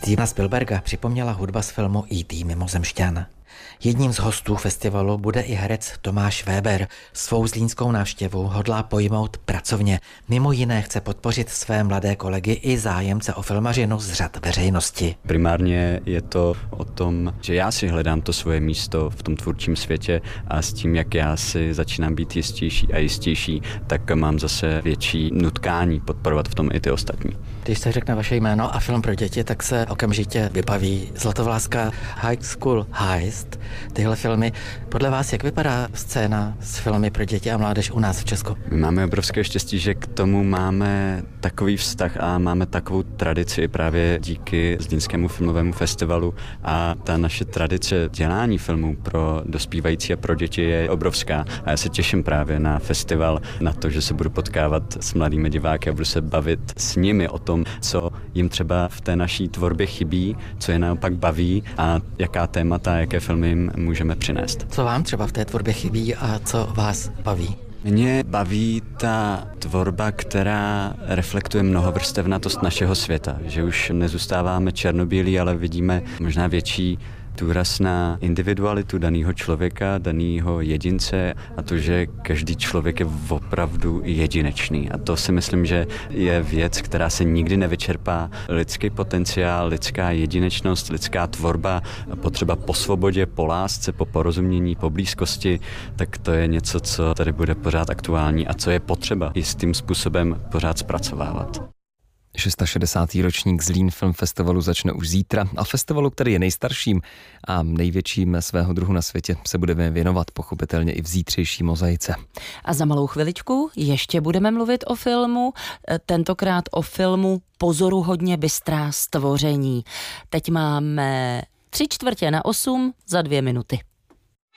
Stevena Spielberga připomněla hudba z filmu E.T. mimozemšťan. Jedním z hostů festivalu bude i herec Tomáš Weber. Svou zlínskou návštěvu hodlá pojmout pracovně. Mimo jiné chce podpořit své mladé kolegy i zájemce o filmařinu z řad veřejnosti. Primárně je to o tom, že já si hledám to svoje místo v tom tvůrčím světě a s tím, jak já si začínám být jistější a jistější, tak mám zase větší nutkání podporovat v tom i ty ostatní. Když se řekne vaše jméno a film pro děti, tak se okamžitě vybaví Zlatovláska, High School Heist. Tyhle filmy. Podle vás, jak vypadá scéna s filmy pro děti a mládež u nás v Česku? My máme obrovské štěstí, že k tomu máme takový vztah a máme takovou tradici právě díky Zlínskému filmovému festivalu a ta naše tradice dělání filmů pro dospívající a pro děti je obrovská. A já se těším právě na festival, na to, že se budu potkávat s mladými diváky a budu se bavit s nimi o tom, co jim třeba v té naší tvorbě chybí, co je naopak baví a jaká témata, jaké filmy jim můžeme přinést. Co vám třeba v té tvorbě chybí a co vás baví? Mě baví ta tvorba, která reflektuje mnohovrstevnatost našeho světa, že už nezůstáváme černobílí, ale vidíme možná větší důraz na individualitu daného člověka, daného jedince a to, že každý člověk je opravdu jedinečný. A to si myslím, že je věc, která se nikdy nevyčerpá. Lidský potenciál, lidská jedinečnost, lidská tvorba, potřeba po svobodě, po lásce, po porozumění, po blízkosti, tak to je něco, co tady bude pořád aktuální a co je potřeba jistým způsobem pořád zpracovávat. 660. ročník Zlín Film Festivalu začne už zítra a festivalu, který je nejstarším a největším svého druhu na světě, se budeme věnovat pochopitelně i v zítřejší mozaice. A za malou chviličku ještě budeme mluvit o filmu, tentokrát o filmu Pozoruhodně bystrá stvoření. Teď máme 7:45 za 2 minuty.